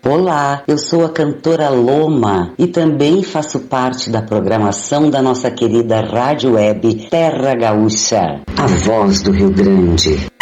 Olá, eu sou a cantora Loma e também faço parte da programação da nossa querida rádio web Terra Gaúcha, a voz do Rio Grande.